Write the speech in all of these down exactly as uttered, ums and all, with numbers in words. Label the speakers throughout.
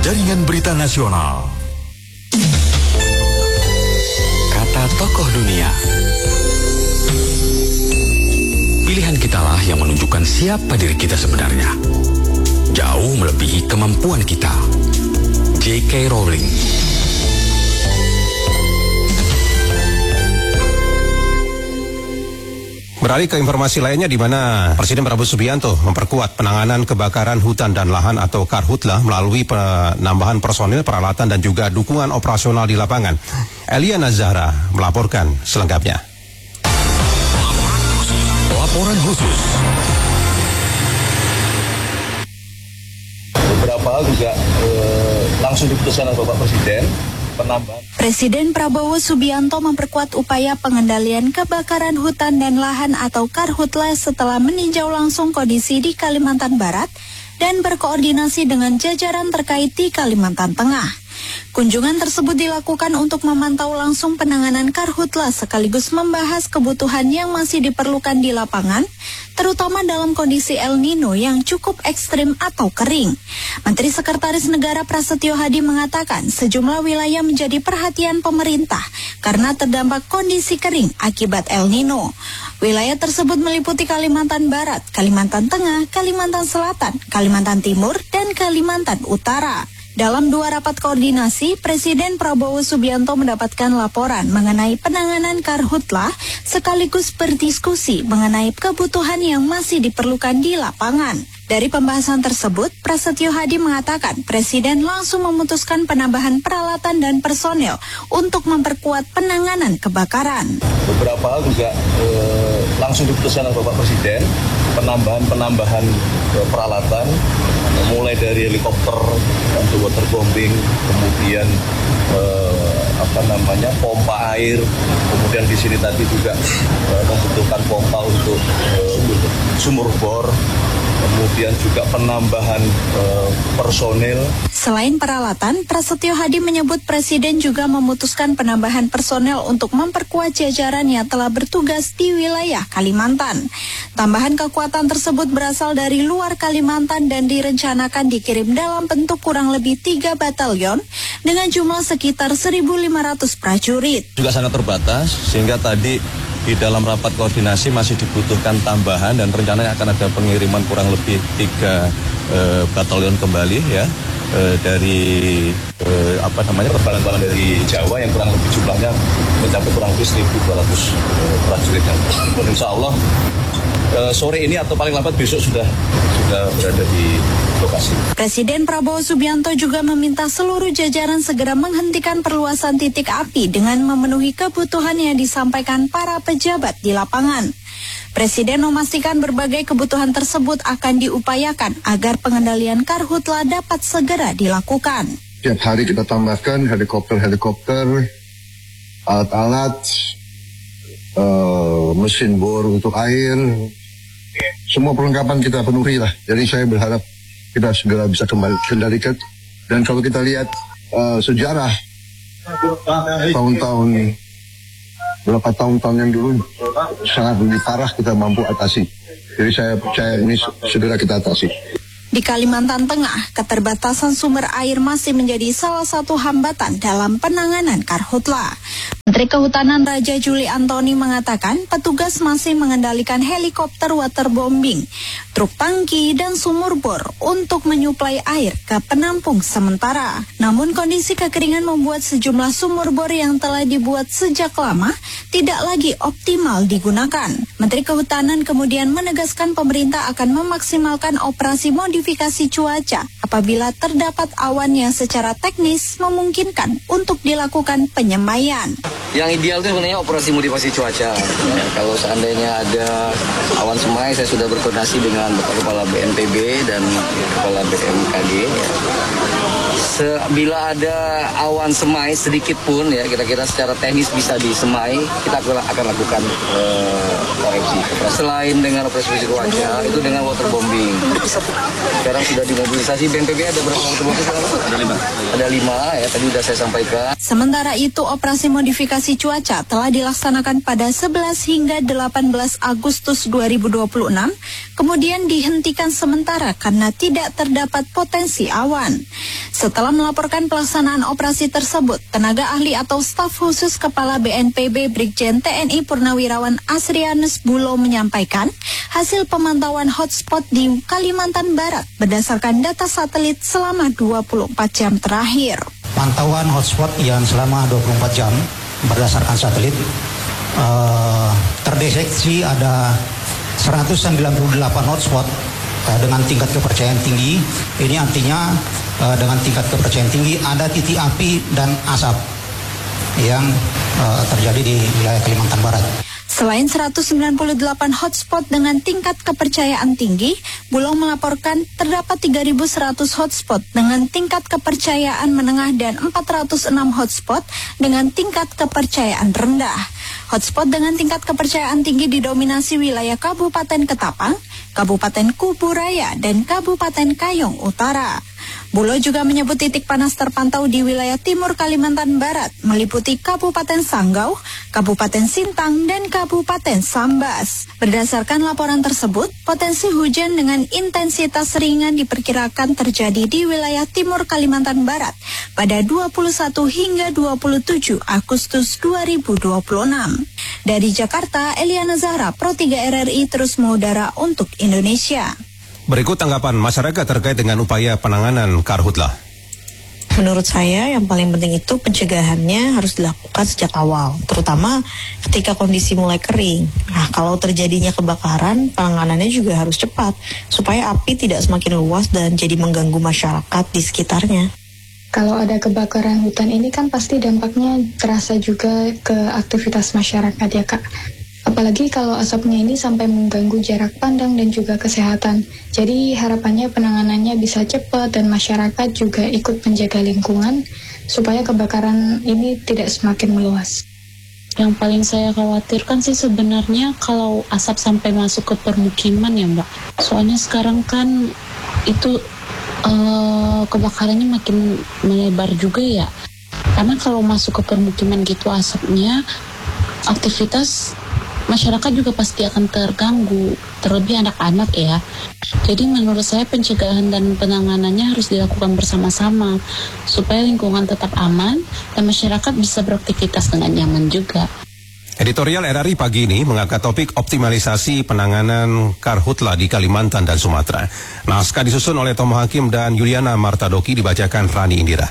Speaker 1: Jaringan Berita Nasional. Kata tokoh dunia. Pilihan kitalah yang menunjukkan siapa diri kita sebenarnya. Jauh melebihi kemampuan kita. J K Rowling.
Speaker 2: Beralih ke informasi lainnya, di mana Presiden Prabowo Subianto memperkuat penanganan kebakaran hutan dan lahan atau Karhutla melalui penambahan personil, peralatan dan juga dukungan operasional di lapangan. Elia Nazara melaporkan selengkapnya.
Speaker 1: Laporan khusus.
Speaker 3: Beberapa hal juga eh, langsung diputuskan oleh Bapak Presiden. Penambahan.
Speaker 4: Presiden Prabowo Subianto memperkuat upaya pengendalian kebakaran hutan dan lahan atau Karhutla setelah meninjau langsung kondisi di Kalimantan Barat dan berkoordinasi dengan jajaran terkait di Kalimantan Tengah. Kunjungan tersebut dilakukan untuk memantau langsung penanganan Karhutla sekaligus membahas kebutuhan yang masih diperlukan di lapangan, terutama dalam kondisi El Nino yang cukup ekstrim atau kering. Menteri Sekretaris Negara Prasetyo Hadi mengatakan sejumlah wilayah menjadi perhatian pemerintah karena terdampak kondisi kering akibat El Nino. Wilayah tersebut meliputi Kalimantan Barat, Kalimantan Tengah, Kalimantan Selatan, Kalimantan Timur, dan Kalimantan Utara. Dalam dua rapat koordinasi, Presiden Prabowo Subianto mendapatkan laporan mengenai penanganan Karhutla sekaligus berdiskusi mengenai kebutuhan yang masih diperlukan di lapangan. Dari pembahasan tersebut, Prasetyo Hadi mengatakan Presiden langsung memutuskan penambahan peralatan dan personel untuk memperkuat penanganan kebakaran.
Speaker 3: Beberapa hal juga eh, langsung diputuskan oleh Bapak Presiden, penambahan-penambahan eh, peralatan, mulai dari helikopter untuk waterbombing, kemudian eh, apa namanya pompa air, kemudian di sini tadi juga eh, membutuhkan pompa untuk eh, sumur bor. Kemudian juga penambahan e, personil.
Speaker 4: Selain peralatan, Prasetyo Hadi menyebut Presiden juga memutuskan penambahan personel untuk memperkuat jajaran yang telah bertugas di wilayah Kalimantan. Tambahan kekuatan tersebut berasal dari luar Kalimantan dan direncanakan dikirim dalam bentuk kurang lebih tiga batalion dengan jumlah sekitar seribu lima ratus prajurit.
Speaker 3: Juga sangat terbatas, sehingga tadi di dalam rapat koordinasi masih dibutuhkan tambahan dan rencananya akan ada pengiriman kurang lebih tiga e, batalion kembali ya e, dari e, apa namanya perbantuan dari Jawa yang kurang lebih jumlahnya mencapai kurang lebih seribu dua ratus e, prajurit yang insya Allah e, sore ini atau paling lambat besok sudah sudah berada di lokasi.
Speaker 4: Presiden Prabowo Subianto juga meminta seluruh jajaran segera menghentikan perluasan titik api dengan memenuhi kebutuhan yang disampaikan para pejabat di lapangan. Presiden memastikan berbagai kebutuhan tersebut akan diupayakan agar pengendalian Karhutla dapat segera dilakukan.
Speaker 5: Setiap hari kita tambahkan helikopter-helikopter, alat-alat, uh, mesin bor untuk air, semua perlengkapan kita penuhi lah. Jadi saya berharap kita segera bisa kembali kendalikan. Dan kalau kita lihat uh, sejarah tahun-tahun berapa tahun-tahun yang dulu sangat lebih parah kita mampu atasi. Jadi saya percaya ini segera kita atasi.
Speaker 4: Di Kalimantan Tengah, keterbatasan sumber air masih menjadi salah satu hambatan dalam penanganan Karhutla. Menteri Kehutanan Raja Juli Antoni mengatakan petugas masih mengendalikan helikopter waterbombing, truk tangki, dan sumur bor untuk menyuplai air ke penampung sementara. Namun kondisi kekeringan membuat sejumlah sumur bor yang telah dibuat sejak lama tidak lagi optimal digunakan. Menteri Kehutanan kemudian menegaskan pemerintah akan memaksimalkan operasi modifikasi cuaca apabila terdapat awan yang secara teknis memungkinkan untuk dilakukan penyemaian.
Speaker 6: Yang ideal itu sebenarnya operasi modifikasi cuaca. Ya, kalau seandainya ada awan semai, saya sudah berkoordinasi dengan Kepala B N P B dan Kepala B M K G. Ya. Bila ada awan semai sedikit pun, ya kira-kira secara teknis bisa disemai, kita akan lakukan uh, koreksi. Selain dengan operasi cuaca, itu dengan waterbombing. Sekarang sudah dimobilisasi B N P B, ada berapa waterbombing? Ada lima. Ada lima, ya tadi sudah saya sampaikan.
Speaker 4: Sementara itu, operasi modifikasi cuaca telah dilaksanakan pada sebelas hingga delapan belas Agustus dua ribu dua puluh enam, kemudian dihentikan sementara karena tidak terdapat potensi awan. Setelah Setelah melaporkan pelaksanaan operasi tersebut, tenaga ahli atau staf khusus Kepala B N P B Brigjen T N I Purnawirawan Asrianus Bulo menyampaikan hasil pemantauan hotspot di Kalimantan Barat berdasarkan data satelit selama dua puluh empat jam terakhir.
Speaker 7: Pantauan hotspot yang selama dua puluh empat jam berdasarkan satelit uh, terdeteksi ada seratus sembilan puluh delapan hotspot uh, dengan tingkat kepercayaan tinggi. Ini artinya uh, dengan tingkat kepercayaan tinggi ada titik api dan asap yang uh, terjadi di wilayah Kalimantan Barat.
Speaker 4: Selain seratus sembilan puluh delapan hotspot dengan tingkat kepercayaan tinggi, Bulog melaporkan terdapat tiga ribu seratus hotspot dengan tingkat kepercayaan menengah dan empat ratus enam hotspot dengan tingkat kepercayaan rendah. Hotspot dengan tingkat kepercayaan tinggi didominasi wilayah Kabupaten Ketapang, Kabupaten Kuburaya, dan Kabupaten Kayong Utara. Bulog juga menyebut titik panas terpantau di wilayah timur Kalimantan Barat, meliputi Kabupaten Sanggau, Kabupaten Sintang, dan Kabupaten Sambas. Berdasarkan laporan tersebut, potensi hujan dengan intensitas ringan diperkirakan terjadi di wilayah timur Kalimantan Barat pada dua puluh satu hingga dua puluh tujuh Agustus dua ribu dua puluh enam. Dari Jakarta, Eliana Zahra, Pro tiga R R I terus mengudara untuk Indonesia.
Speaker 2: Berikut tanggapan masyarakat terkait dengan upaya penanganan karhutlah.
Speaker 8: Menurut saya yang paling penting itu pencegahannya harus dilakukan sejak awal, terutama ketika kondisi mulai kering. Nah, kalau terjadinya kebakaran, penanganannya juga harus cepat, supaya api tidak semakin luas dan jadi mengganggu masyarakat di sekitarnya.
Speaker 9: Kalau ada kebakaran hutan ini kan pasti dampaknya terasa juga ke aktivitas masyarakat ya Kak. Apalagi kalau asapnya ini sampai mengganggu jarak pandang dan juga kesehatan. Jadi harapannya penanganannya bisa cepat dan masyarakat juga ikut menjaga lingkungan supaya kebakaran ini tidak semakin meluas.
Speaker 10: Yang paling saya khawatirkan sih sebenarnya kalau asap sampai masuk ke permukiman ya Mbak. Soalnya sekarang kan itu uh, kebakarannya makin melebar juga ya. Karena kalau masuk ke permukiman gitu asapnya, aktivitas masyarakat juga pasti akan terganggu, terlebih anak-anak ya. Jadi menurut saya pencegahan dan penanganannya harus dilakukan bersama-sama supaya lingkungan tetap aman dan masyarakat bisa beraktivitas dengan nyaman juga.
Speaker 2: Editorial R R I pagi ini mengangkat topik optimalisasi penanganan karhutlah di Kalimantan dan Sumatera. Naskah disusun oleh Tomo Hakim dan Yuliana Martadoki, dibacakan Rani Indira.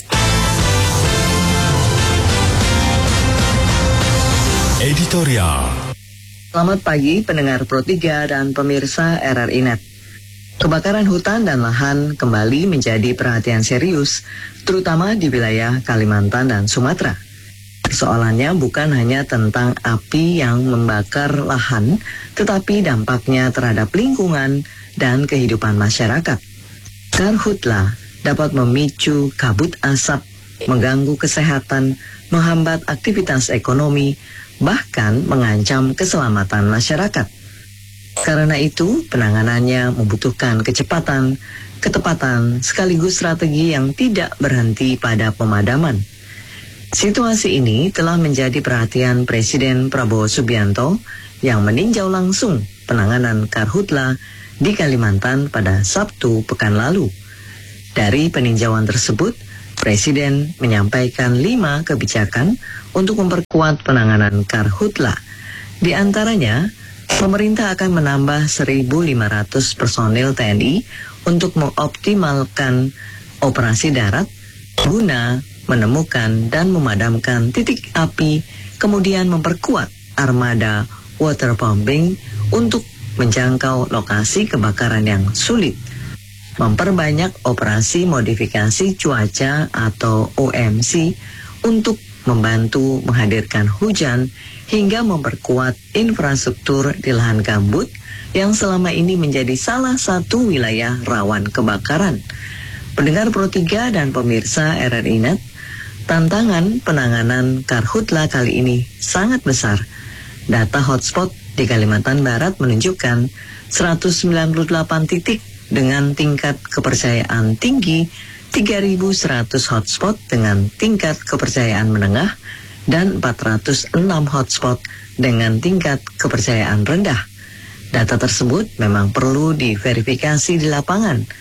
Speaker 1: Editorial.
Speaker 11: Selamat pagi pendengar Pro tiga dan pemirsa R R I Net. Kebakaran hutan dan lahan kembali menjadi perhatian serius, terutama di wilayah Kalimantan dan Sumatera. Persoalannya bukan hanya tentang api yang membakar lahan, tetapi dampaknya terhadap lingkungan dan kehidupan masyarakat. Karhutlah dapat memicu kabut asap, mengganggu kesehatan, menghambat aktivitas ekonomi, bahkan mengancam keselamatan masyarakat. Karena itu, penanganannya membutuhkan kecepatan, ketepatan, sekaligus strategi yang tidak berhenti pada pemadaman. Situasi ini telah menjadi perhatian Presiden Prabowo Subianto yang meninjau langsung penanganan karhutlah di Kalimantan pada Sabtu pekan lalu. Dari peninjauan tersebut, Presiden menyampaikan lima kebijakan untuk memperkuat penanganan karhutlah. Di antaranya, pemerintah akan menambah seribu lima ratus personil T N I untuk mengoptimalkan operasi darat guna menemukan dan memadamkan titik api, kemudian memperkuat armada waterbombing untuk menjangkau lokasi kebakaran yang sulit, memperbanyak operasi modifikasi cuaca atau O M C untuk membantu menghadirkan hujan, hingga memperkuat infrastruktur di lahan gambut yang selama ini menjadi salah satu wilayah rawan kebakaran. Pendengar Pro tiga dan pemirsa R R I Net, tantangan penanganan karhutlah kali ini sangat besar. Data hotspot di Kalimantan Barat menunjukkan seratus sembilan puluh delapan titik dengan tingkat kepercayaan tinggi, tiga ribu seratus hotspot dengan tingkat kepercayaan menengah, dan empat ratus enam hotspot dengan tingkat kepercayaan rendah. Data tersebut memang perlu diverifikasi di lapangan,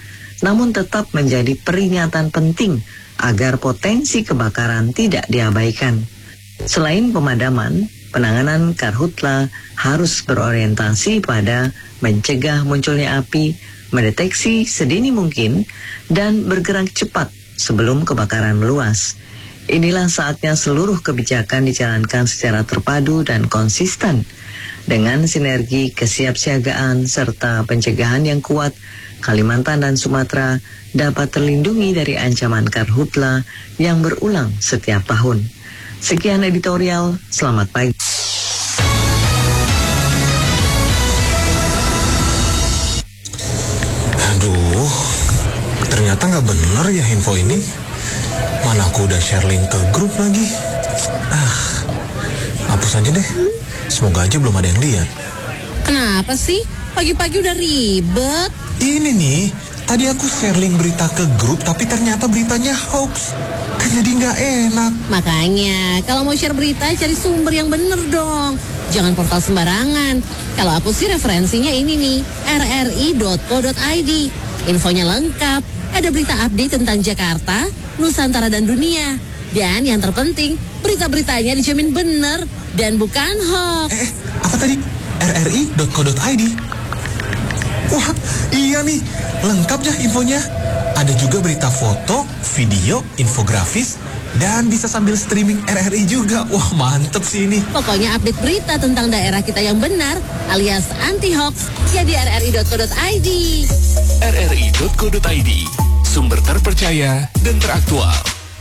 Speaker 11: namun tetap menjadi peringatan penting agar potensi kebakaran tidak diabaikan. Selain pemadaman, penanganan karhutla harus berorientasi pada mencegah munculnya api, mendeteksi sedini mungkin, dan bergerak cepat sebelum kebakaran meluas. Inilah saatnya seluruh kebijakan dijalankan secara terpadu dan konsisten. Dengan sinergi kesiapsiagaan serta pencegahan yang kuat, Kalimantan dan Sumatera dapat terlindungi dari ancaman karhutla yang berulang setiap tahun. Sekian editorial, selamat pagi.
Speaker 12: Aduh, ternyata nggak bener ya info ini. Mana aku udah share link ke grup lagi. Ah, hapus aja deh. Semoga aja belum ada yang lihat.
Speaker 13: Kenapa sih? Pagi-pagi udah ribet.
Speaker 12: Ini nih, tadi aku share link berita ke grup, tapi ternyata beritanya hoax. Kan jadi nggak enak.
Speaker 13: Makanya, kalau mau share berita, cari sumber yang bener dong. Jangan portal sembarangan. Kalau aku sih referensinya ini nih, r r i dot co dot i d. Infonya lengkap. Ada berita update tentang Jakarta, Nusantara, dan dunia. Dan yang terpenting, berita-beritanya dijamin bener dan bukan hoax.
Speaker 12: Eh, apa tadi? r r i dot co dot i d. Wah, iya nih, lengkap ya infonya. Ada juga berita foto, video, infografis, dan bisa sambil streaming R R I juga. Wah, mantep sih ini.
Speaker 13: Pokoknya update berita tentang daerah kita yang benar, alias anti-hoax, ya di r r i dot co dot i d.
Speaker 14: r r i dot co dot i d, sumber terpercaya dan teraktual.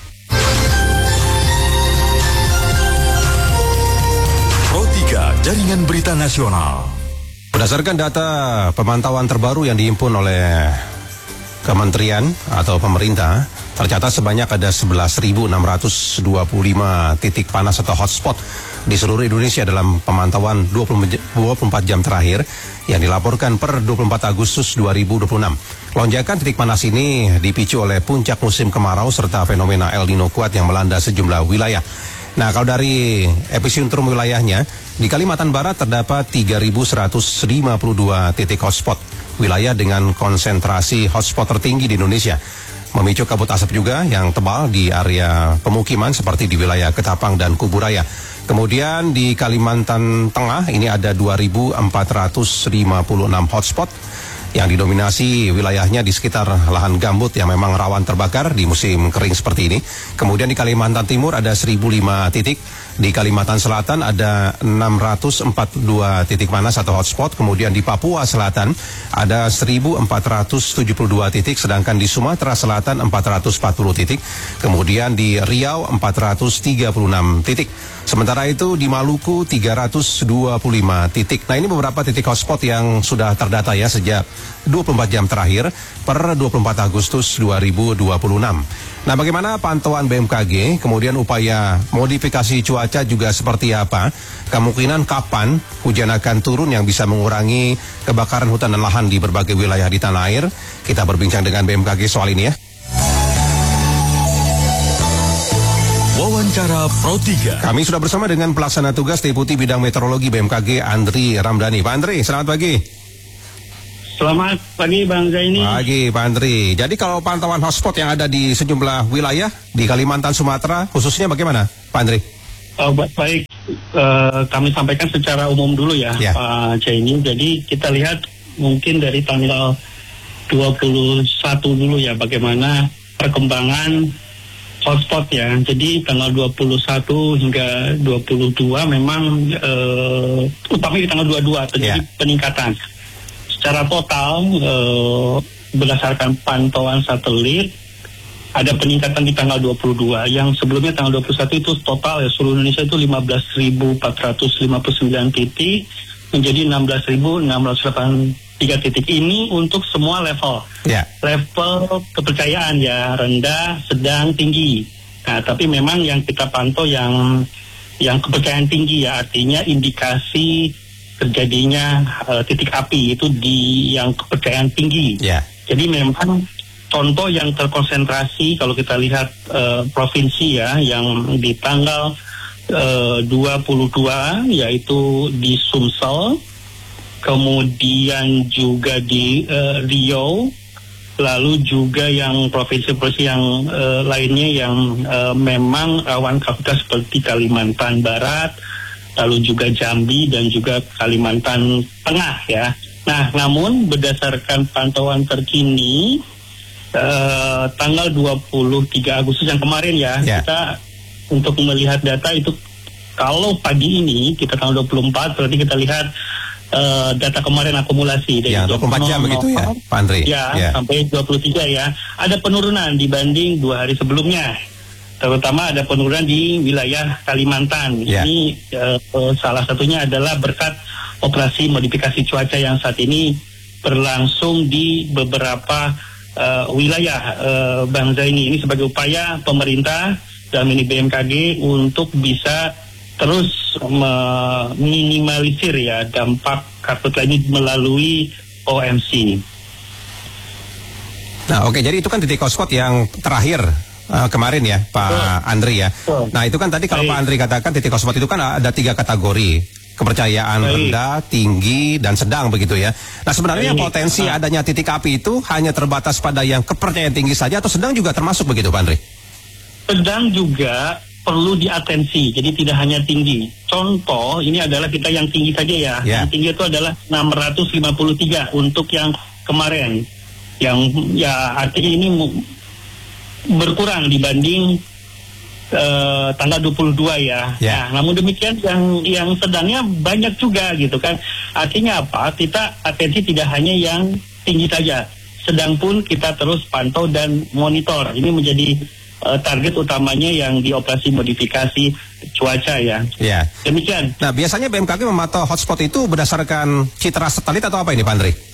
Speaker 14: Pro tiga, Jaringan Berita Nasional.
Speaker 2: Berdasarkan data pemantauan terbaru yang dihimpun oleh Kementerian atau pemerintah, tercatat sebanyak ada sebelas ribu enam ratus dua puluh lima titik panas atau hotspot di seluruh Indonesia dalam pemantauan dua puluh empat jam terakhir yang dilaporkan per dua puluh empat Agustus dua ribu dua puluh enam. Lonjakan titik panas ini dipicu oleh puncak musim kemarau serta fenomena El Nino kuat yang melanda sejumlah wilayah. Nah, kalau dari epicentrum wilayahnya, di Kalimantan Barat terdapat tiga ribu seratus lima puluh dua titik hotspot, wilayah dengan konsentrasi hotspot tertinggi di Indonesia. Memicu kabut asap juga yang tebal di area pemukiman seperti di wilayah Ketapang dan Kuburaya. Kemudian di Kalimantan Tengah ini ada dua ribu empat ratus lima puluh enam hotspot yang didominasi wilayahnya di sekitar lahan gambut yang memang rawan terbakar di musim kering seperti ini. Kemudian di Kalimantan Timur ada seribu lima titik, di Kalimantan Selatan ada enam ratus empat puluh dua titik panas atau hotspot, kemudian di Papua Selatan ada seribu empat ratus tujuh puluh dua titik, sedangkan di Sumatera Selatan empat ratus empat puluh titik, kemudian di Riau empat ratus tiga puluh enam titik. Sementara itu di Maluku tiga ratus dua puluh lima titik. Nah, ini beberapa titik hotspot yang sudah terdata ya sejak dua puluh empat jam terakhir per dua puluh empat Agustus dua ribu dua puluh enam. Nah, bagaimana pantauan B M K G, kemudian upaya modifikasi cuaca juga seperti apa? Kemungkinan kapan hujan akan turun yang bisa mengurangi kebakaran hutan dan lahan di berbagai wilayah di tanah air? Kita berbincang dengan B M K G soal ini ya.
Speaker 14: Wawancara Pro tiga.
Speaker 2: Kami sudah bersama dengan pelaksana tugas Deputi Bidang Meteorologi B M K G Andri Ramdhani. Pak Andri, selamat pagi.
Speaker 15: Selamat pagi Bang Zaini.
Speaker 2: Pagi Pak Andri. Jadi kalau pantauan hotspot yang ada di sejumlah wilayah di Kalimantan Sumatera khususnya bagaimana Pak Andri?
Speaker 15: Oh, baik, uh, kami sampaikan secara umum dulu ya, ya. Pak Zaini. Jadi kita lihat mungkin dari tanggal dua puluh satu dulu ya bagaimana perkembangan hotspot ya. Jadi tanggal dua puluh satu hingga dua puluh dua memang uh, utamanya di tanggal dua puluh dua terjadi ya. peningkatan. Secara total uh, berdasarkan pantauan satelit ada peningkatan di tanggal dua puluh dua. Yang sebelumnya tanggal dua puluh satu itu total ya seluruh Indonesia itu lima belas ribu empat ratus lima puluh sembilan titik menjadi enam belas ribu enam ratus delapan puluh tiga titik. Ini untuk semua level. Yeah. Level kepercayaan ya rendah, sedang, tinggi. Nah, tapi memang yang kita pantau yang yang kepercayaan tinggi ya artinya indikasi terjadinya uh, titik api itu di yang kepercayaan tinggi. Yeah. Jadi memang contoh yang terkonsentrasi kalau kita lihat uh, provinsi ya yang di tanggal uh, dua puluh dua yaitu di Sumsel, kemudian juga di uh, Riau, lalu juga yang provinsi-provinsi yang uh, lainnya yang uh, memang rawan karhutla seperti Kalimantan Barat, lalu juga Jambi dan juga Kalimantan Tengah ya. Nah, namun berdasarkan pantauan terkini uh, tanggal dua puluh tiga Agustus yang kemarin ya, yeah. kita untuk melihat data itu kalau pagi ini kita tanggal dua puluh empat berarti kita lihat Uh, data kemarin akumulasi dari
Speaker 2: ya, dua puluh empat jam begitu ya, Pak Andri.
Speaker 15: Ya,
Speaker 2: ya,
Speaker 15: sampai dua puluh tiga ya. Ada penurunan dibanding dua hari sebelumnya. Terutama ada penurunan di wilayah Kalimantan.
Speaker 2: Ya.
Speaker 15: Ini uh, uh, salah satunya adalah berkat operasi modifikasi cuaca yang saat ini berlangsung di beberapa uh, wilayah uh, Bang Zaini. Ini sebagai upaya pemerintah dalam ini B M K G untuk bisa terus meminimalisir ya dampak karhutla ini melalui O M C.
Speaker 2: Nah, oke, jadi itu kan titik hotspot yang terakhir uh, kemarin ya, Pak oh. Andri ya. Oh. Nah, itu kan tadi kalau Baik. Pak Andri katakan titik hotspot itu kan ada tiga kategori. Kepercayaan Baik. rendah, tinggi, dan sedang begitu ya. Nah, sebenarnya Baik. potensi ah. adanya titik api itu hanya terbatas pada yang kepercayaan tinggi saja atau sedang juga termasuk begitu, Pak Andri?
Speaker 15: Sedang juga perlu diatensi, jadi tidak hanya tinggi. Contoh, ini adalah kita yang tinggi saja ya. Yeah. Yang tinggi itu adalah enam ratus lima puluh tiga untuk yang kemarin. Yang ya artinya ini berkurang dibanding uh, tanggal dua puluh dua ya. Yeah. Nah, namun demikian yang yang sedangnya banyak juga gitu kan. Artinya apa? Kita atensi tidak hanya yang tinggi saja. Sedang pun kita terus pantau dan monitor. Ini menjadi target utamanya yang di operasi modifikasi cuaca ya.
Speaker 2: Ya.
Speaker 15: Demikian.
Speaker 2: Nah, biasanya B M K G memantau hotspot itu berdasarkan citra satelit atau apa ini, Pak Andri?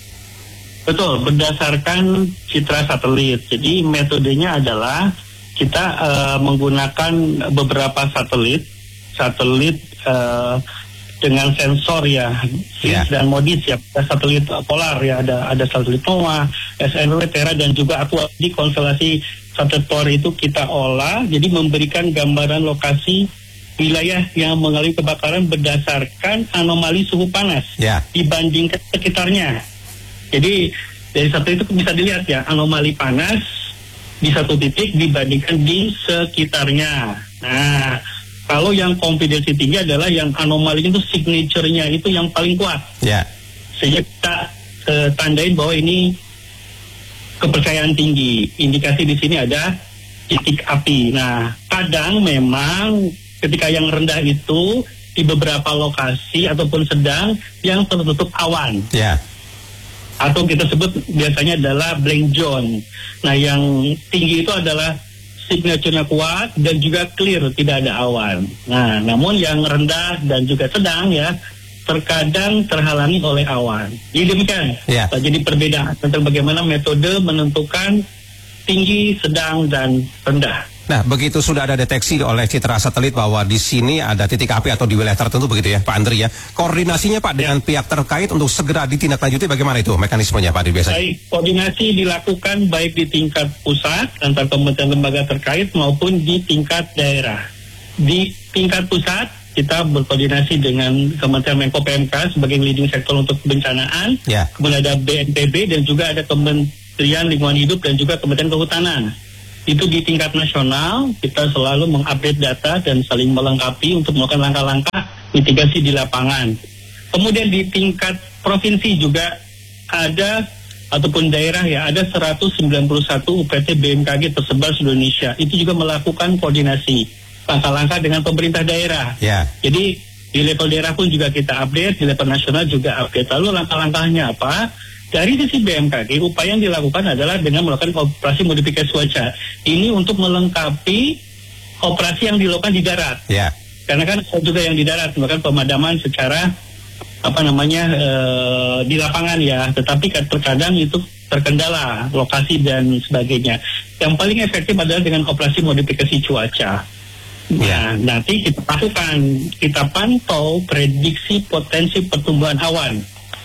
Speaker 15: Betul, berdasarkan citra satelit. Jadi metodenya adalah kita uh, menggunakan beberapa satelit, satelit uh, dengan sensor ya,
Speaker 2: yeah.
Speaker 15: dan MODIS ya, satelit polar ya, ada ada satelit NOAA, S N W, Terra dan juga Aqua. Di konstelasi satelit polar itu kita olah, jadi memberikan gambaran lokasi wilayah yang mengalami kebakaran berdasarkan anomali suhu panas
Speaker 2: yeah.
Speaker 15: dibandingkan sekitarnya. Jadi dari satelit itu bisa dilihat ya, anomali panas di satu titik dibandingkan di sekitarnya. Nah, kalau yang konfidensi tinggi adalah yang anomali itu signature-nya itu yang paling kuat.
Speaker 2: Ya.
Speaker 15: Sehingga kita uh, tandain bahwa ini kepercayaan tinggi. Indikasi di sini ada titik api. Nah, kadang memang ketika yang rendah itu di beberapa lokasi ataupun sedang yang tertutup awan.
Speaker 2: Ya.
Speaker 15: Atau kita sebut biasanya adalah blank zone. Nah, yang tinggi itu adalah signature-nya kuat dan juga clear, tidak ada awan. Nah, namun yang rendah dan juga sedang ya terkadang terhalangi oleh awan. Jadi demikian.
Speaker 2: Yeah.
Speaker 15: Jadi perbedaan tentang bagaimana metode menentukan tinggi, sedang dan rendah.
Speaker 2: Nah, begitu sudah ada deteksi oleh citra satelit bahwa di sini ada titik api atau di wilayah tertentu begitu ya, Pak Andri ya. Koordinasinya Pak dengan ya. pihak terkait untuk segera ditindaklanjuti bagaimana itu mekanismenya Pak Andri biasanya?
Speaker 15: Baik, koordinasi dilakukan baik di tingkat pusat antar kementerian lembaga terkait maupun di tingkat daerah. Di tingkat pusat kita berkoordinasi dengan Kementerian Menko P M K sebagai leading sektor untuk kebencanaan.
Speaker 2: Ya.
Speaker 15: Kemudian ada B N P B dan juga ada Kementerian Lingkungan Hidup dan juga Kementerian Kehutanan. Itu di tingkat nasional, kita selalu mengupdate data dan saling melengkapi untuk melakukan langkah-langkah mitigasi di lapangan. Kemudian di tingkat provinsi juga ada, ataupun daerah ya, ada seratus sembilan puluh satu U P T B M K G tersebar di Indonesia. Itu juga melakukan koordinasi, langkah-langkah dengan pemerintah daerah.
Speaker 2: Yeah.
Speaker 15: Jadi di level daerah pun juga kita update, di level nasional juga update. Lalu langkah-langkahnya apa? Dari sisi B M K G, upaya yang dilakukan adalah dengan melakukan operasi modifikasi cuaca. Ini untuk melengkapi operasi yang dilakukan di darat.
Speaker 2: Ya.
Speaker 15: Karena kan juga yang di darat, melakukan pemadaman secara apa namanya e, di lapangan ya. Tetapi terkadang itu terkendala lokasi dan sebagainya. Yang paling efektif adalah dengan operasi modifikasi cuaca. Nah, nanti kita lakukan, kita pantau prediksi potensi pertumbuhan awan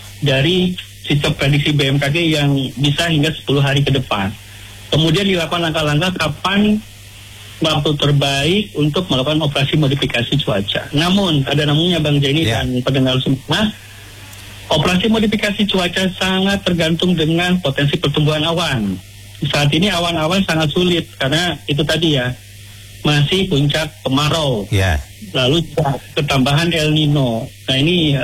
Speaker 15: dari sistem prediksi B M K G yang bisa hingga sepuluh hari ke depan. Kemudian dilakukan langkah-langkah kapan waktu terbaik untuk melakukan operasi modifikasi cuaca. Namun, ada namunnya Bang Jenny yeah. dan pendengar semua, Operasi modifikasi cuaca sangat tergantung dengan potensi pertumbuhan awan. Saat ini awan-awan sangat sulit karena itu tadi ya, masih puncak kemarau.
Speaker 2: Yeah.
Speaker 15: Lalu ketambahan El Nino. Nah ini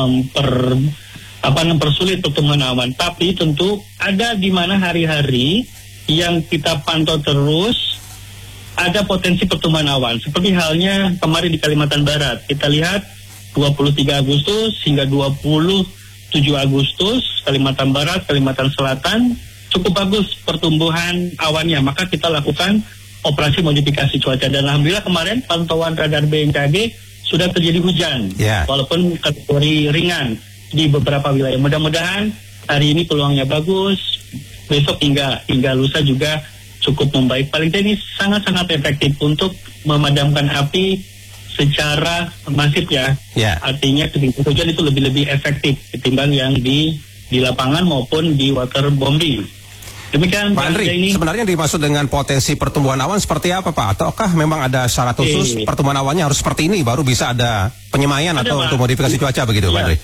Speaker 15: memper apa mempersulit pertumbuhan awan. Tapi tentu ada di mana hari-hari yang kita pantau terus ada potensi pertumbuhan awan. Seperti halnya kemarin di Kalimantan Barat. Kita lihat dua puluh tiga Agustus hingga dua puluh tujuh Agustus, Kalimantan Barat, Kalimantan Selatan, cukup bagus pertumbuhan awannya. Maka kita lakukan operasi modifikasi cuaca. Dan alhamdulillah kemarin pantauan radar B M K G sudah terjadi hujan. Yeah. Walaupun kategori ringan di beberapa wilayah. Mudah-mudahan hari ini peluangnya bagus. Besok hingga hingga lusa juga cukup membaik. Paling tidak ini sangat-sangat efektif untuk memadamkan api secara masif ya. Yeah. Artinya ketinggian hujan itu lebih-lebih efektif ketimbang yang di di lapangan maupun di waterbombing. Demikian
Speaker 2: Pak Andri, ini. Sebenarnya dimaksud dengan potensi pertumbuhan awan seperti apa Pak? Ataukah memang ada syarat khusus e. pertumbuhan awannya harus seperti ini baru bisa ada penyemaian ada, atau Pak. Untuk modifikasi cuaca begitu ya. Pak Andri?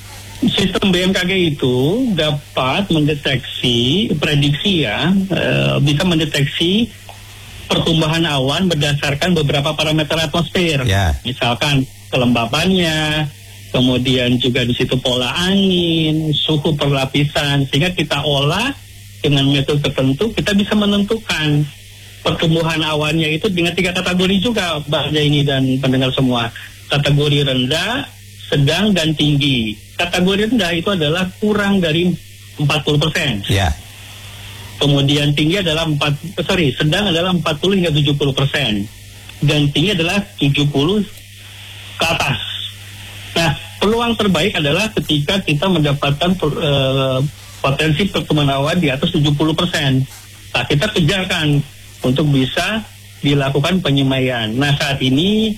Speaker 15: Sistem B M K G itu dapat mendeteksi, prediksi ya, e, bisa mendeteksi pertumbuhan awan berdasarkan beberapa parameter atmosfer. Yeah. Misalkan kelembabannya, kemudian juga di situ pola angin, suhu perlapisan, sehingga kita olah dengan metode tertentu, kita bisa menentukan pertumbuhan awannya itu dengan tiga kategori juga, Mbak Jaini dan pendengar semua. Kategori rendah, sedang, dan tinggi. Kategori rendah itu adalah kurang dari empat puluh persen. Yeah. Kemudian tinggi adalah empat, sorry, sedang adalah empat puluh hingga tujuh puluh persen. Dan tinggi adalah tujuh puluh ke atas. Nah, peluang terbaik adalah ketika kita mendapatkan uh, potensi pertumbuhan awan di atas tujuh puluh persen. Nah, kita kejarkan untuk bisa dilakukan penyemaian. Nah, saat ini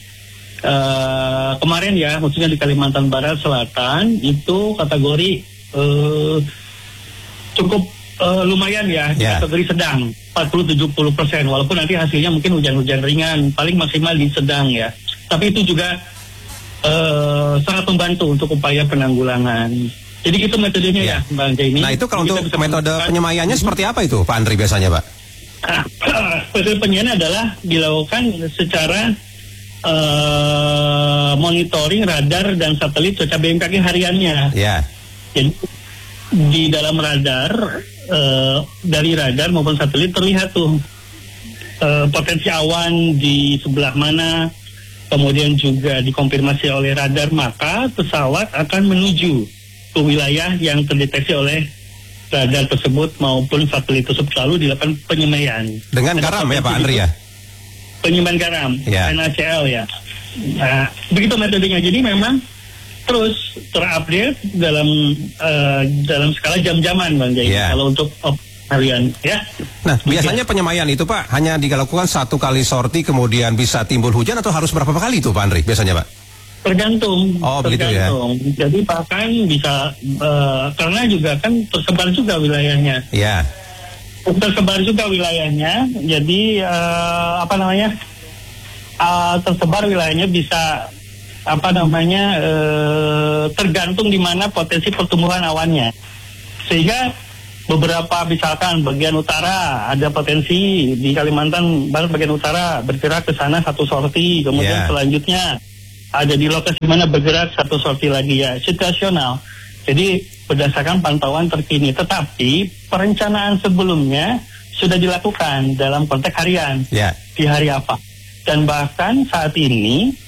Speaker 15: uh, kemarin ya, maksudnya di Kalimantan Barat Selatan itu kategori uh, cukup Uh, lumayan ya, yeah. Kategori sedang empat puluh sampai tujuh puluh persen, walaupun nanti hasilnya mungkin hujan-hujan ringan, paling maksimal di sedang ya. Tapi itu juga uh, sangat membantu untuk upaya penanggulangan. Jadi itu metodenya yeah. ya, Bang Jaini.
Speaker 2: Nah itu kalau untuk metode penyemaiannya seperti apa itu, Pak Andri biasanya, Pak?
Speaker 15: Metode penyemaian adalah dilakukan secara uh, monitoring radar dan satelit cuaca B M K G hariannya. Ya. Yeah. Jadi di dalam radar Uh, dari radar maupun satelit terlihat tuh uh, potensi awan di sebelah mana, kemudian juga dikonfirmasi oleh radar, maka pesawat akan menuju ke wilayah yang terdeteksi oleh radar tersebut maupun satelit tersebut, lalu dilakukan penyemaian
Speaker 2: dengan garam ya Pak Andri ya?
Speaker 15: Penyemaian garam, ya. N A C L ya. Nah, begitu metodenya. Jadi memang terus terupdate dalam uh, dalam skala jam-jaman Bang Jai. Yeah. Kalau untuk op, harian ya.
Speaker 2: Nah, biasanya penyemaian itu Pak hanya dilakukan satu kali sorti kemudian bisa timbul hujan atau harus berapa kali itu Pak Andri biasanya Pak?
Speaker 15: Tergantung.
Speaker 2: Oh,
Speaker 15: tergantung.
Speaker 2: Begitu ya.
Speaker 15: Jadi bahkan bisa uh, karena juga kan tersebar juga wilayahnya.
Speaker 2: Iya. Yeah.
Speaker 15: Tersebar juga wilayahnya. Jadi uh, apa namanya? Uh, tersebar wilayahnya bisa apa namanya e, tergantung di mana potensi pertumbuhan awannya, sehingga beberapa misalkan bagian utara ada potensi di Kalimantan Barat bagian utara bergerak ke sana satu sorti, kemudian yeah. selanjutnya ada di lokasi mana bergerak satu sorti lagi ya, situasional. Jadi berdasarkan pantauan terkini, tetapi perencanaan sebelumnya sudah dilakukan dalam konteks harian yeah. di hari apa, dan bahkan saat ini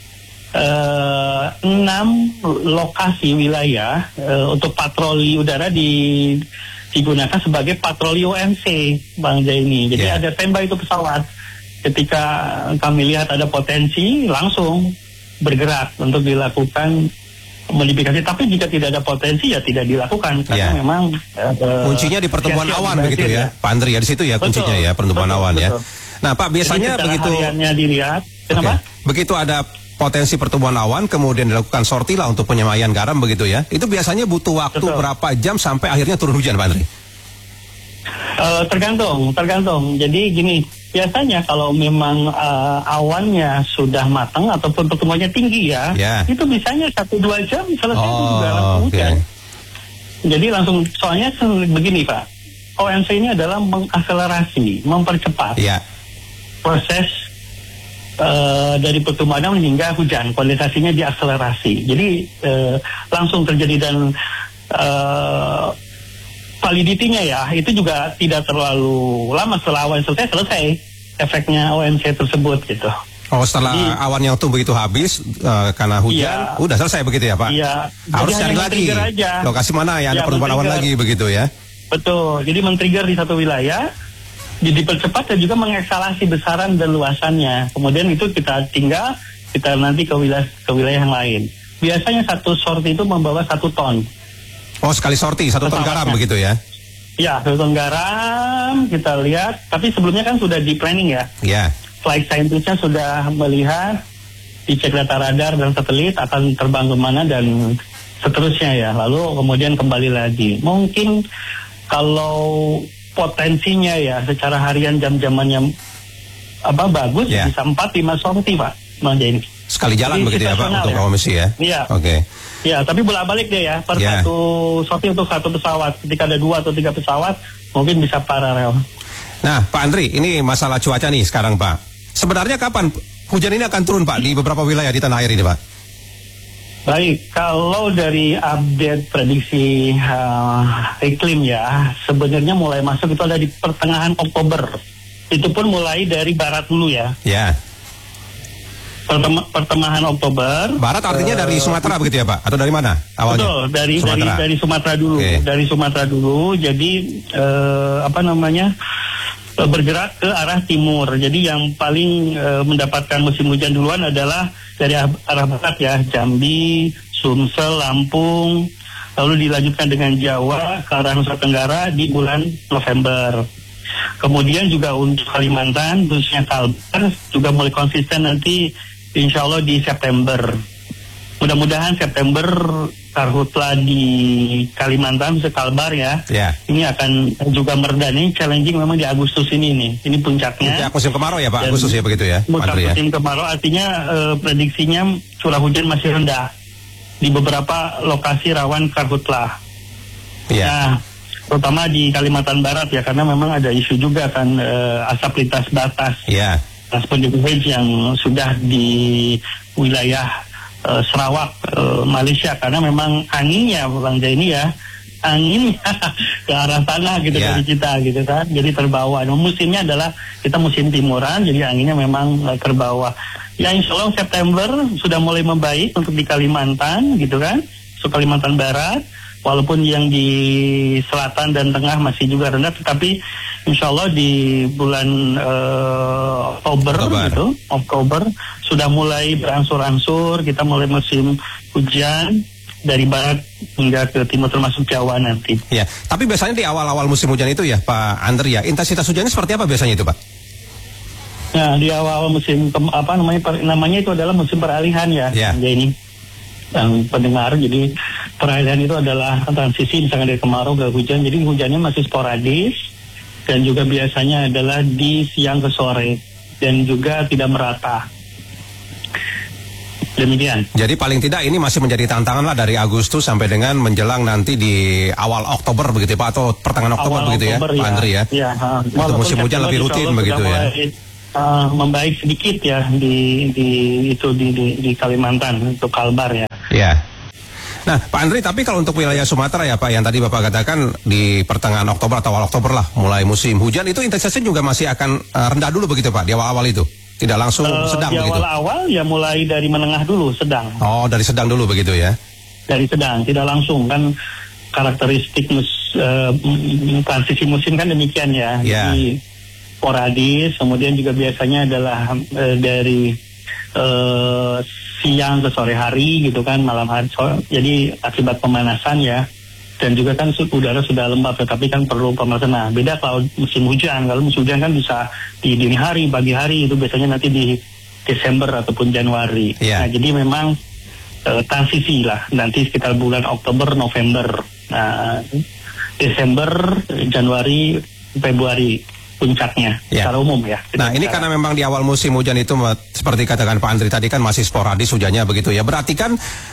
Speaker 15: Uh, enam lokasi wilayah uh, untuk patroli udara di, digunakan sebagai patroli O M C Bang Jaini. Jadi yeah. ada standby itu pesawat. Ketika kami lihat ada potensi, langsung bergerak untuk dilakukan modifikasi. Tapi jika tidak ada potensi ya tidak dilakukan karena yeah. memang uh,
Speaker 2: kuncinya di pertumbuhan awan begitu ya, ya Pak Andri ya, di situ ya kuncinya betul, ya pertumbuhan betul, awan betul. ya. Nah Pak biasanya begitu
Speaker 15: hariannya dilihat, kenapa?
Speaker 2: Okay. Begitu ada potensi pertumbuhan awan, kemudian dilakukan sorti lah untuk penyemaian garam begitu ya. Itu biasanya butuh waktu Betul. berapa jam sampai akhirnya turun hujan, Pak Andri?
Speaker 15: Uh, tergantung, tergantung. Jadi gini, biasanya kalau memang uh, awannya sudah matang ataupun pertumbuhannya tinggi ya, yeah. itu bisanya satu dua jam selesai oh, itu juga langsung hujan. Okay. Jadi langsung soalnya begini Pak, O M C ini adalah mengakselerasi, mempercepat
Speaker 2: ya.
Speaker 15: proses uh, dari pertumbuhan hingga hujan, kualitasnya diakselerasi. Jadi uh, langsung terjadi dan uh, validity-nya ya itu juga tidak terlalu lama, setelah awan selesai selesai efeknya O M C tersebut gitu.
Speaker 2: Oh, setelah jadi, awan yang tumbuh itu habis uh, karena hujan, iya, udah selesai begitu ya Pak?
Speaker 15: Iya.
Speaker 2: Harus cari lagi
Speaker 15: aja.
Speaker 2: lokasi mana ya, ada
Speaker 15: ya,
Speaker 2: perubahan awan lagi begitu ya?
Speaker 15: Betul. Jadi men-trigger di satu wilayah, jadi dipercepat dan juga mengekskalasi besaran dan luasannya. Kemudian itu kita tinggal kita nanti ke wilayah ke wilayah yang lain. Biasanya satu sorti itu membawa satu ton.
Speaker 2: Oh, sekali sorti satu ton garam begitu ya?
Speaker 15: Ya, satu ton garam kita lihat. Tapi sebelumnya kan sudah di planning ya?
Speaker 2: Iya.
Speaker 15: Flight scientist-nya sudah melihat, dicek data radar dan satelit akan terbang kemana dan seterusnya ya. Lalu kemudian kembali lagi. Mungkin kalau potensinya ya secara harian jam-jamannya apa bagus yeah. bisa empat lima sorti Pak. Nah, jadi
Speaker 2: sekali jalan jadi, begitu ya Pak untuk komisi ya?
Speaker 15: Iya.
Speaker 2: Oke. Okay.
Speaker 15: Ya, tapi bolak-balik deh ya per yeah. satu sorti untuk satu pesawat. Ketika ada dua atau tiga pesawat mungkin bisa paralel.
Speaker 2: Nah Pak Andri, ini masalah cuaca nih sekarang Pak. Sebenarnya kapan hujan ini akan turun Pak di beberapa wilayah di tanah air ini Pak?
Speaker 15: Baik, kalau dari update prediksi uh, iklim ya, sebenarnya mulai masuk itu ada di pertengahan Oktober. Itu pun mulai dari barat dulu ya.
Speaker 2: Ya.
Speaker 15: Pertema, pertengahan Oktober.
Speaker 2: Barat artinya uh, dari Sumatera begitu ya Pak? Atau dari mana awalnya?
Speaker 15: Betul, dari
Speaker 2: Sumatera.
Speaker 15: dari dari Sumatera dulu. Okay. Dari Sumatera dulu. Jadi uh, apa namanya? bergerak ke arah timur. Jadi yang paling e, mendapatkan musim hujan duluan adalah dari arah barat ya, Jambi, Sumsel, Lampung, lalu dilanjutkan dengan Jawa ke arah Nusa Tenggara di bulan November. Kemudian juga untuk Kalimantan, khususnya Kalbar, juga mulai konsisten nanti insya Allah di September. Mudah-mudahan September karhutla di Kalimantan, bisa Kalbar ya.
Speaker 2: Yeah.
Speaker 15: Ini akan juga mereda nih, challenging memang di Agustus ini nih. Ini puncaknya.
Speaker 2: Puncak musim kemarau ya Pak, Agustus ya begitu ya?
Speaker 15: Puncak musim ya? kemarau artinya uh, prediksinya curah hujan masih rendah di beberapa lokasi rawan karhutla.
Speaker 2: Yeah.
Speaker 15: Nah, terutama di Kalimantan Barat ya, karena memang ada isu juga kan uh, asap lintas batas.
Speaker 2: Yeah.
Speaker 15: Transport yang sudah di wilayah Uh, Sarawak, uh, Malaysia, karena memang anginnya Bang Jaini ya, anginnya ke arah sana gitu yeah. dari kita gitu kan, jadi terbawa. Nah, musimnya adalah kita musim timuran, jadi anginnya memang uh, terbawa. Ya insya Allah September sudah mulai membaik untuk di Kalimantan gitu kan, so Kalimantan Barat, walaupun yang di selatan dan tengah masih juga rendah, tetapi insya Allah di bulan uh, Oktober, Oktober gitu, Oktober sudah mulai berangsur-angsur, kita mulai musim hujan dari barat hingga ke timur termasuk Jawa nanti.
Speaker 2: Ya, tapi biasanya di awal-awal musim hujan itu ya Pak Andri ya, intensitas hujannya seperti apa biasanya itu Pak?
Speaker 15: Nah, di awal musim apa namanya per, namanya itu adalah musim peralihan ya, ya. Ini yang pendengar, jadi peralihan itu adalah transisi misalnya dari kemarau ke hujan, jadi hujannya masih sporadis dan juga biasanya adalah di siang ke sore dan juga tidak merata. Demikian.
Speaker 2: Jadi paling tidak ini masih menjadi tantangan lah dari Agustus sampai dengan menjelang nanti di awal Oktober begitu Pak, atau pertengahan Oktober
Speaker 15: awal
Speaker 2: begitu
Speaker 15: Oktober,
Speaker 2: ya, Pak Andri ya.
Speaker 15: Ya, ha.
Speaker 2: Untuk musim hujan lebih rutin begitu ya.
Speaker 15: Mulai, uh, membaik sedikit ya di di itu di di, di Kalimantan untuk Kalbar ya.
Speaker 2: Ya. Nah, Pak Andri, tapi kalau untuk wilayah Sumatera ya Pak, yang tadi Bapak katakan di pertengahan Oktober atau awal Oktober lah mulai musim hujan, itu intensitasnya juga masih akan uh, rendah dulu begitu Pak, di awal-awal itu? Tidak langsung uh, sedang
Speaker 15: di
Speaker 2: begitu?
Speaker 15: Di awal-awal ya mulai dari menengah dulu, sedang.
Speaker 2: Oh, dari sedang dulu begitu ya?
Speaker 15: Dari sedang, tidak langsung, kan karakteristik mus, uh, transisi musim kan demikian ya.
Speaker 2: Yeah.
Speaker 15: Jadi sporadis, kemudian juga biasanya adalah uh, dari uh, siang ke sore hari gitu kan, malam hari, so, jadi akibat pemanasan ya. Dan juga kan udara sudah lembab, tetapi kan perlu pemanasan. Nah, beda kalau musim hujan. Kalau musim hujan kan bisa di dini hari, pagi hari, itu biasanya nanti di Desember ataupun Januari.
Speaker 2: Yeah.
Speaker 15: Nah, jadi memang e, transisi lah, nanti sekitar bulan Oktober, November. Nah, Desember, Januari, Februari puncaknya,
Speaker 2: yeah.
Speaker 15: secara umum ya.
Speaker 2: Nah, ini karena memang di awal musim hujan itu seperti katakan Pak Andri tadi kan masih sporadis hujannya begitu ya. Berarti kan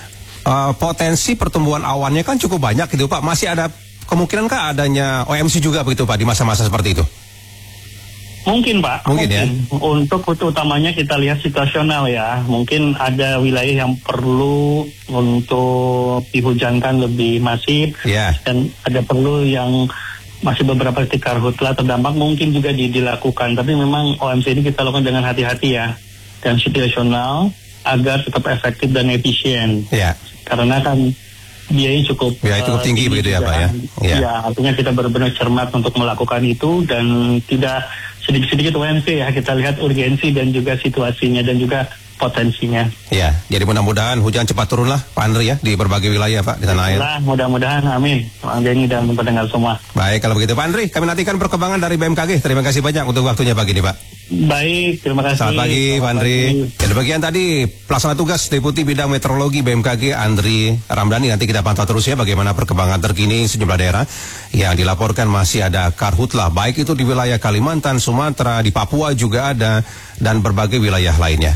Speaker 2: uh, potensi pertumbuhan awannya kan cukup banyak gitu Pak. Masih ada kemungkinan kah adanya O M C juga begitu Pak di masa-masa seperti itu?
Speaker 15: Mungkin Pak,
Speaker 2: mungkin,
Speaker 15: mungkin.
Speaker 2: ya.
Speaker 15: Untuk utamanya kita lihat situasional ya. Mungkin ada wilayah yang perlu untuk dihujankan lebih masif,
Speaker 2: yeah.
Speaker 15: dan ada perlu yang masih beberapa titik karhutla terdampak mungkin juga di, dilakukan. Tapi memang O M C ini kita lakukan dengan hati-hati ya, dan situasional agar tetap efektif dan efisien.
Speaker 2: Yeah.
Speaker 15: Karena kan biayanya cukup
Speaker 2: biaya cukup uh, tinggi begitu ya Pak ya.
Speaker 15: Ya, ya artinya kita benar-benar cermat untuk melakukan itu dan tidak sedikit-sedikit O M C ya, kita lihat urgensi dan juga situasinya dan juga potensinya.
Speaker 2: Ya, jadi mudah-mudahan hujan cepat turun lah Pak Andri ya di berbagai wilayah Pak di tanah air.
Speaker 15: Mudah-mudahan, amin. Bang Denny dan pendengar semua.
Speaker 2: Baik, kalau begitu Pak Andri, kami nantikan perkembangan dari B M K G. Terima kasih banyak untuk waktunya pagi ini Pak.
Speaker 15: Baik, terima kasih.
Speaker 2: Selamat pagi Pak Andri. Ya, di bagian tadi pelaksana tugas Deputi Bidang Meteorologi B M K G Andri Ramdhani. Nanti kita pantau terus ya bagaimana perkembangan terkini sejumlah daerah yang dilaporkan masih ada karhutla, baik itu di wilayah Kalimantan, Sumatera, di Papua juga ada, dan berbagai wilayah lainnya.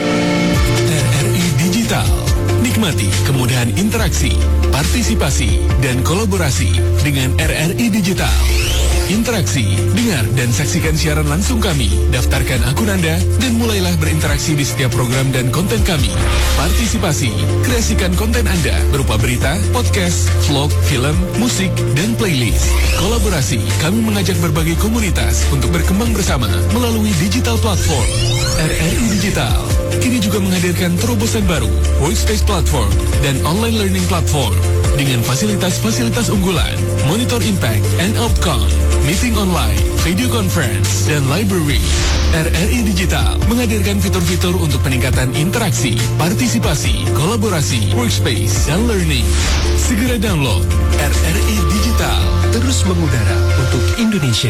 Speaker 14: R R I Digital. Nikmati kemudahan interaksi, partisipasi, dan kolaborasi dengan R R I Digital. Interaksi, dengar dan saksikan siaran langsung kami. Daftarkan akun Anda dan mulailah berinteraksi di setiap program dan konten kami. Partisipasi, kreasikan konten Anda berupa berita, podcast, vlog, film, musik, dan playlist. Kolaborasi, kami mengajak berbagai komunitas untuk berkembang bersama melalui digital platform. R R I Digital kini juga menghadirkan terobosan baru, Workspace Platform dan Online Learning Platform dengan fasilitas-fasilitas unggulan, Monitor Impact and Outcome, Meeting Online, Video Conference, dan Library. R R I Digital menghadirkan fitur-fitur untuk peningkatan interaksi, partisipasi, kolaborasi, workspace, dan learning. Segera download R R I Digital.
Speaker 16: Terus mengudara untuk Indonesia.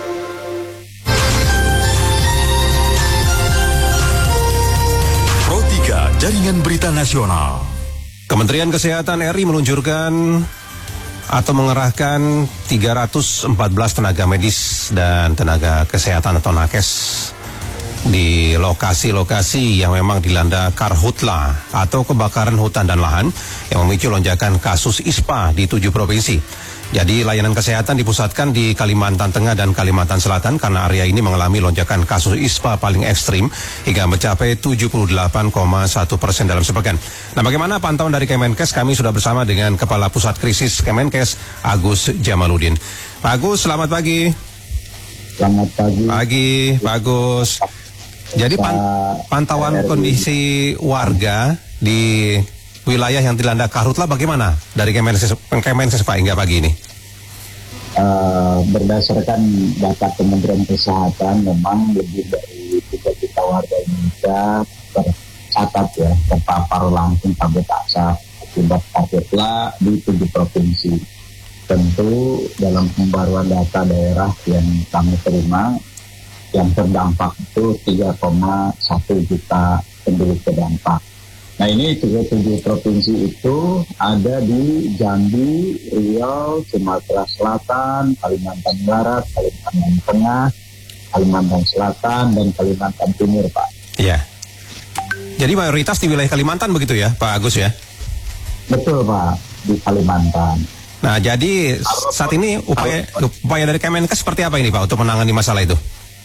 Speaker 14: Pro tiga Jaringan Berita Nasional.
Speaker 2: Kementerian Kesehatan R I meluncurkan atau mengerahkan tiga ratus empat belas tenaga medis dan tenaga kesehatan atau nakes di lokasi-lokasi yang memang dilanda karhutla atau kebakaran hutan dan lahan yang memicu lonjakan kasus I S P A di tujuh provinsi. Jadi layanan kesehatan dipusatkan di Kalimantan Tengah dan Kalimantan Selatan karena area ini mengalami lonjakan kasus I S P A paling ekstrim hingga mencapai tujuh puluh delapan koma satu persen dalam sepekan. Nah, bagaimana pantauan dari Kemenkes? Kami sudah bersama dengan Kepala Pusat Krisis Kemenkes, Agus Jamaludin. Pak Agus, selamat pagi.
Speaker 17: Selamat pagi.
Speaker 2: Pagi, Pak Agus. Jadi pan- pantauan kondisi warga di wilayah yang dilanda karhutla bagaimana dari Kemenkes, Kemenkes Pak hingga pagi ini?
Speaker 17: Uh, berdasarkan data Kementerian Kesehatan, memang lebih dari tiga juta warga Indonesia tercatat ya terpapar langsung kabut asap akibat karhutla di tujuh provinsi. Tentu dalam pembaruan data daerah yang kami terima, yang terdampak itu tiga koma satu juta penduduk terdampak. Nah, ini tiga puluh tujuh provinsi itu ada di Jambi, Riau, Sumatera Selatan, Kalimantan Barat, Kalimantan Tengah, Kalimantan Selatan, dan Kalimantan Timur, Pak.
Speaker 2: Iya. Jadi mayoritas di wilayah Kalimantan begitu ya, Pak Agus ya?
Speaker 17: Betul, Pak, di Kalimantan.
Speaker 2: Nah, jadi saat ini upaya upaya dari Kemenkes seperti apa ini, Pak, untuk menangani masalah itu?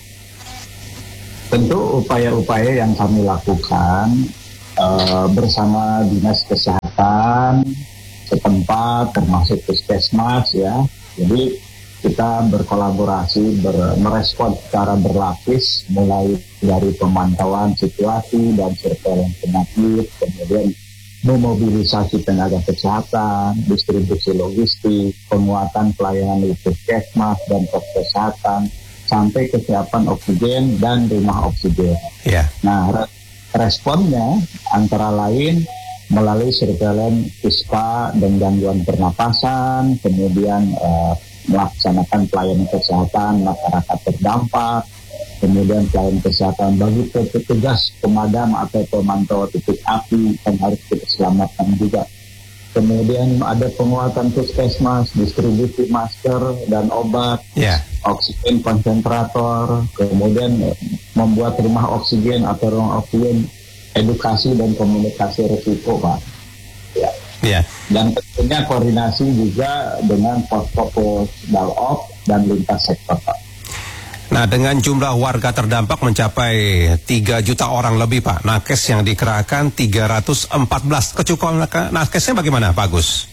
Speaker 17: Tentu upaya-upaya yang kami lakukan Uh, bersama Dinas Kesehatan setempat termasuk Puskesmas ya. Jadi kita berkolaborasi, ber, merespon secara berlapis mulai dari pemantauan situasi dan surveillance penyakit, kemudian memobilisasi tenaga kesehatan, distribusi logistik, penguatan pelayanan di Puskesmas dan pos kesehatan sampai kesiapan oksigen dan rumah oksigen.
Speaker 2: Yeah.
Speaker 17: Nah, responnya antara lain melalui surveillance I S P A dan gangguan pernapasan, kemudian eh, melaksanakan pelayanan kesehatan masyarakat terdampak, kemudian pelayanan kesehatan bagi petugas pemadam atau pemantau titik api yang harus kita selamatkan juga. Kemudian ada penguatan puskesmas, distribusi masker dan obat,
Speaker 2: yeah.
Speaker 17: oksigen konsentrator, kemudian membuat rumah oksigen atau ruang oksigen, edukasi dan komunikasi risiko, Pak. Ya.
Speaker 2: Ya.
Speaker 17: Dan tentunya koordinasi juga dengan posko Dalop dan lintas sektor, Pak.
Speaker 2: Nah, dengan jumlah warga terdampak mencapai tiga juta orang lebih, Pak. Nakes yang dikerahkan tiga ratus empat belas. Kecukupan nakesnya bagaimana, Pak Agus?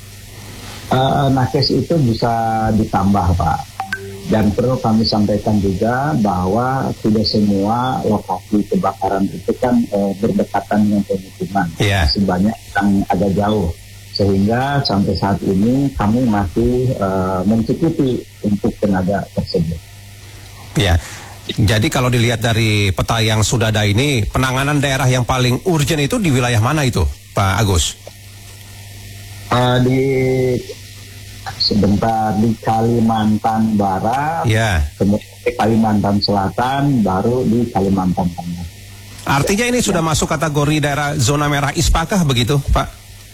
Speaker 17: Uh, nakes itu bisa ditambah, Pak. Dan perlu kami sampaikan juga bahwa tidak semua lokasi kebakaran itu kan uh, berdekatan dengan pemukiman.
Speaker 2: Yeah.
Speaker 17: Masih banyak yang agak jauh. Sehingga sampai saat ini kami masih uh, mencukupi untuk tenaga tersebut.
Speaker 2: Ya, jadi kalau dilihat dari peta yang sudah ada ini, penanganan daerah yang paling urgent itu di wilayah mana itu, Pak Agus?
Speaker 17: Uh, di sebentar di Kalimantan Barat,
Speaker 2: ya.
Speaker 17: Kemudian di Kalimantan Selatan, baru di Kalimantan Tengah.
Speaker 2: Artinya ini sudah masuk kategori daerah zona merah I S P A kah begitu, Pak?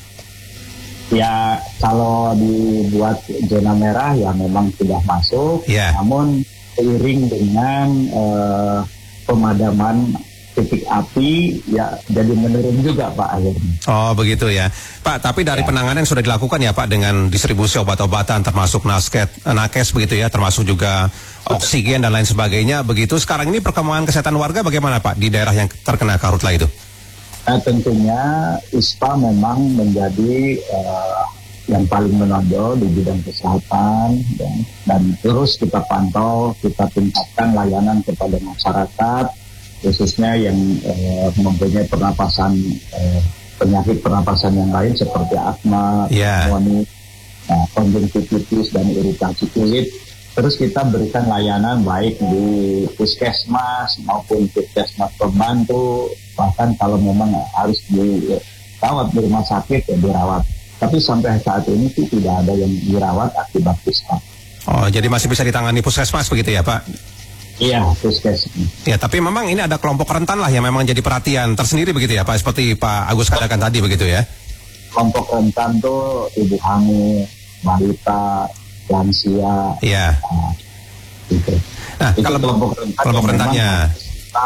Speaker 17: Ya, kalau dibuat zona merah ya memang sudah masuk,
Speaker 2: ya.
Speaker 17: Namun seiring dengan uh, pemadaman titik api ya jadi menurun juga, Pak, akhirnya.
Speaker 2: Oh begitu ya Pak, tapi dari ya. penanganan yang sudah dilakukan ya Pak, dengan distribusi obat-obatan termasuk nasket, nakes begitu ya, termasuk juga oksigen dan lain sebagainya begitu. Sekarang ini perkembangan kesehatan warga bagaimana Pak di daerah yang terkena karhutla itu?
Speaker 17: Nah, tentunya I S P A memang menjadi uh, yang paling menonjol di bidang kesehatan ya, dan terus kita pantau, kita tingkatkan layanan kepada masyarakat khususnya yang eh, mempunyai pernapasan eh, penyakit pernapasan yang lain seperti asma, pneumonia, nah, konjungtivitis dan iritasi kulit. Terus kita berikan layanan baik di puskesmas maupun puskesmas pembantu, bahkan kalau memang harus dirawat di rumah sakit ya dirawat. Tapi sampai saat ini sih tidak ada yang dirawat akibat I S P A.
Speaker 2: Oh, jadi masih bisa ditangani puskesmas begitu ya Pak?
Speaker 17: Iya, puskesmas.
Speaker 2: Ya, tapi memang ini ada kelompok rentan lah yang memang jadi perhatian tersendiri begitu ya Pak, seperti Pak Agus katakan tadi begitu ya?
Speaker 17: Kelompok rentan tuh ibu hamil, balita, lansia.
Speaker 2: Iya.
Speaker 17: Nah, gitu.
Speaker 2: Nah,
Speaker 17: itu
Speaker 2: kalau
Speaker 17: kelompok rentan
Speaker 2: kelompok rentannya
Speaker 17: kita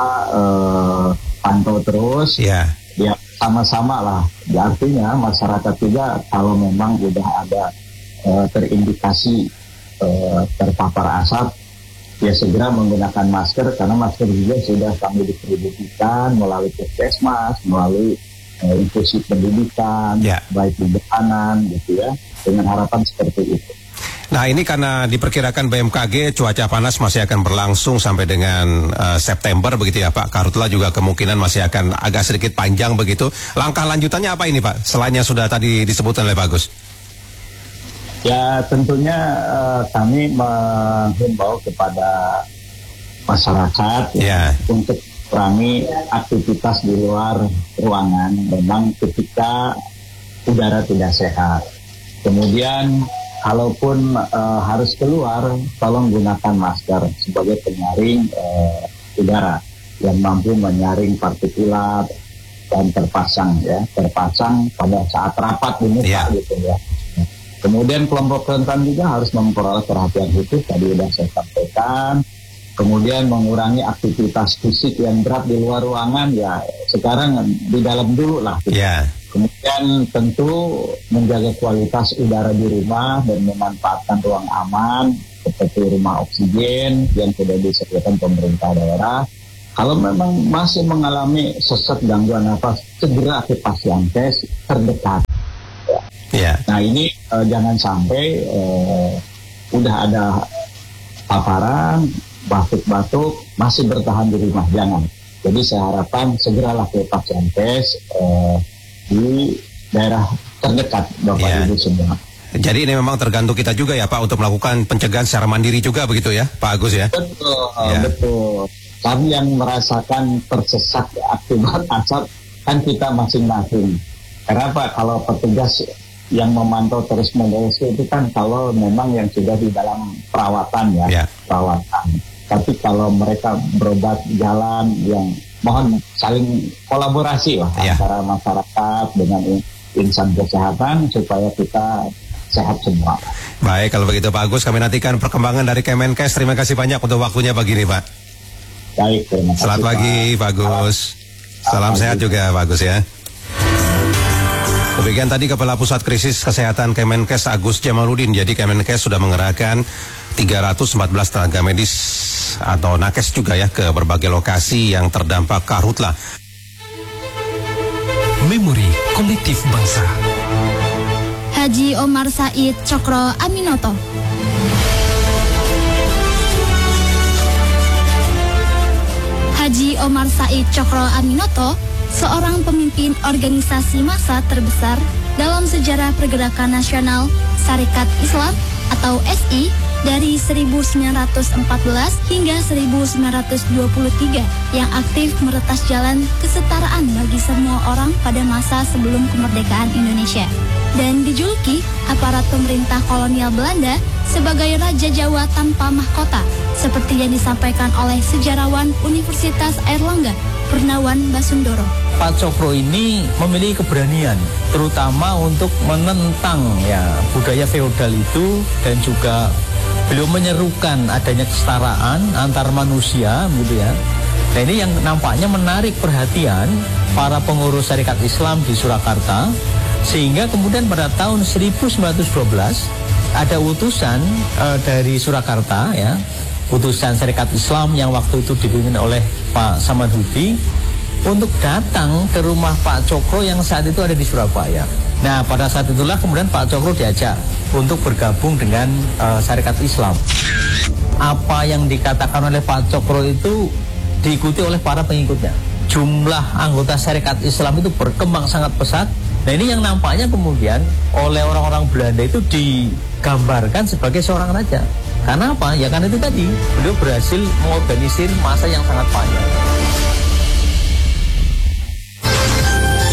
Speaker 17: uh, pantau terus.
Speaker 2: Iya.
Speaker 17: Ya, sama-sama lah. Ya, artinya masyarakat juga kalau memang udah ada uh, terindikasi uh, terpapar asap, ya segera menggunakan masker, karena masker juga sudah kami distribusikan melalui puskesmas, melalui eh, institusi pendidikan,
Speaker 2: ya.
Speaker 17: baik di depanan gitu ya, dengan harapan seperti itu.
Speaker 2: Nah ini karena diperkirakan B M K G cuaca panas masih akan berlangsung sampai dengan uh, September begitu ya Pak. Karhutla juga kemungkinan masih akan agak sedikit panjang begitu. Langkah lanjutannya apa ini Pak? Selain yang sudah tadi disebutkan oleh Pak Agus.
Speaker 17: Ya tentunya uh, kami menghimbau kepada masyarakat
Speaker 2: yeah.
Speaker 17: ya, untuk kurangi aktivitas di luar ruangan memang ketika udara tidak sehat. Kemudian kalaupun uh, harus keluar, tolong gunakan masker sebagai penyaring uh, udara yang mampu menyaring partikulat dan terpasang ya, terpasang pada saat rapat ini yeah. Pak gitu ya. Kemudian kelompok rentan juga harus memperoleh perhatian khusus, tadi sudah saya sampaikan. Kemudian mengurangi aktivitas fisik yang berat di luar ruangan, ya sekarang di dalam dulu lah. Gitu.
Speaker 2: Yeah.
Speaker 17: Kemudian tentu menjaga kualitas udara di rumah dan memanfaatkan ruang aman seperti rumah oksigen yang sudah disediakan pemerintah daerah. Kalau memang masih mengalami sesak gangguan nafas, segera ke Pasienkes terdekat.
Speaker 2: Yeah.
Speaker 17: Nah ini uh, jangan sampai uh, udah ada paparan, batuk-batuk, masih bertahan di rumah, jangan. Jadi saya harapkan segeralah ke Pasienkes uh, di daerah terdekat Bapak yeah. Ibu semua.
Speaker 2: Jadi ini memang tergantung kita juga ya Pak untuk melakukan pencegahan secara mandiri juga begitu ya Pak Agus ya?
Speaker 17: Betul, yeah. betul. Kami yang merasakan tersesat akibat asap kan kita masing-masing. Kenapa? Kalau petugas yang memantau terus menerus itu kan kalau memang yang sudah di dalam perawatan ya, yeah. perawatan. Tapi kalau mereka berobat jalan, yang mohon saling kolaborasi lah yeah. antara masyarakat dengan insan kesehatan supaya kita sehat semua.
Speaker 2: Baik, kalau begitu Pak Agus, kami nantikan perkembangan dari Kemenkes. Terima kasih banyak untuk waktunya pagi ini Pak.
Speaker 17: Baik, terima kasih.
Speaker 2: Selamat pagi Pak Agus. Salam, Salam sehat juga Pak Agus ya. Demikian tadi Kepala Pusat Krisis Kesehatan Kemenkes Agus Jamaludin. Jadi Kemenkes sudah mengerahkan tiga ratus empat belas tenaga medis atau nakes juga ya ke berbagai lokasi yang terdampak karhutla.
Speaker 16: Memori Kolektif Bangsa.
Speaker 4: Haji Omar Said Cokro Aminoto. Haji Omar Said Cokro Aminoto, seorang pemimpin organisasi massa terbesar dalam sejarah pergerakan nasional Sarekat Islam atau S I dari seribu sembilan ratus empat belas hingga seribu sembilan ratus dua puluh tiga yang aktif meretas jalan kesetaraan bagi semua orang pada masa sebelum kemerdekaan Indonesia. Dan dijuluki aparat pemerintah kolonial Belanda sebagai Raja Jawa tanpa mahkota, seperti yang disampaikan oleh sejarawan Universitas Airlangga, Purnawan Basundoro.
Speaker 18: Pak Cokro ini memiliki keberanian, terutama untuk menentang ya budaya feodal itu, dan juga beliau menyerukan adanya kesetaraan antar manusia, gitu ya. Nah ini yang nampaknya menarik perhatian para pengurus Sarekat Islam di Surakarta, sehingga kemudian pada tahun seribu sembilan ratus dua belas ada utusan uh, dari Surakarta, ya, utusan Sarekat Islam yang waktu itu dipimpin oleh Pak Samanhudi untuk datang ke rumah Pak Cokro yang saat itu ada di Surabaya. Nah pada saat itulah kemudian Pak Cokro diajak untuk bergabung dengan uh, Sarekat Islam. Apa yang dikatakan oleh Pak Cokro itu diikuti oleh para pengikutnya. Jumlah anggota Sarekat Islam itu berkembang sangat pesat. Nah ini yang nampaknya kemudian oleh orang-orang Belanda itu digambarkan sebagai seorang raja. Karena apa? Ya karena itu tadi, beliau berhasil mengorganisir massa yang sangat panjang.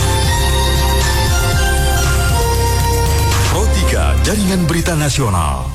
Speaker 14: Pro tiga Jaringan Berita Nasional.